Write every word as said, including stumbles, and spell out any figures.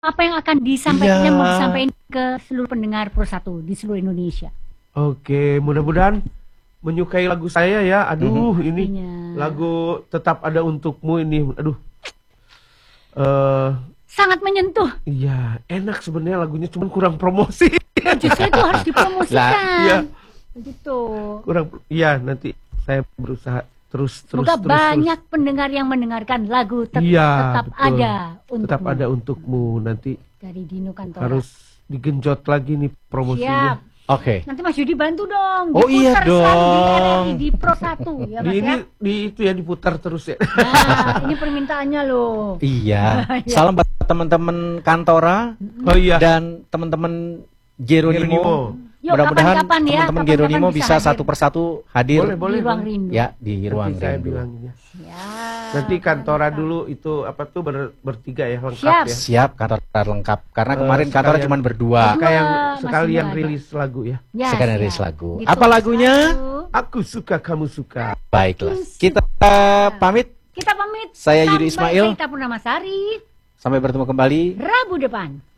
apa yang akan disampaikan, Iya. mau disampaikan ke seluruh pendengar Pro satu di seluruh Indonesia? Oke, mudah-mudahan menyukai lagu saya ya. Aduh, Mhm. ini Pastinya. lagu Tetap Ada Untukmu ini. Aduh. Eh, Sangat menyentuh. iya, enak sebenarnya lagunya, cuman kurang promosi. Justru itu harus dipromosikan. Iya. Begitu. Kurang, iya, nanti saya berusaha terus terus Semoga terus, banyak pendengar yang mendengarkan lagu Tet- Iya, Tetap betul. Ada Untukmu Tetap Ada Untukmu. Nanti dari Dino Kantora. harus digenjot lagi nih promosinya. Siap. Oke. Nanti Mas Yudi bantu dong. Oh, iya Diputar selalu di R R I, dong. di Pro satu ya Di Mas ini ya. di itu ya diputar terus ya. Nah, ini permintaannya loh. Iya. Iya. Salam buat teman-teman Kantora Oh iya. dan teman-teman Geronimo. Geronimo. Yuk, Mudah-mudahan kapan-kapan ya, teman-teman kapan-kapan Geronimo bisa bisa hadir. satu persatu hadir Boleh, boleh. Di ruang boleh. rindu. ya di ruang Nanti saya rindu. bilangnya. Ya, Nanti Kantora mantap. dulu itu apa tuh ber- bertiga ya, lengkap Siap. ya. Siap, Kantora lengkap. Karena Eh, kemarin Kantora sekalian- cuma berdua. Berdua. Kayak masih sekalian belum ada. rilis lagu ya. Ya, Sekalian siap. rilis lagu. Ditulis Apa lagunya? lagu. Aku suka kamu suka. Baiklah. Aku Kita suka. pamit. Kita pamit. Saya Sampai Yudi Ismail. Kita Purnamasari. Sampai bertemu kembali. Rabu depan.